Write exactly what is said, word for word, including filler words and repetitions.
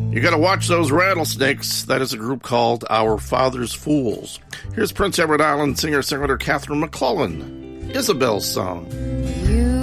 You gotta watch those rattlesnakes. That is a group called Our Father's Fools. Here's Prince Edward Island singer-songwriter Catherine McClellan, Isabel's Song.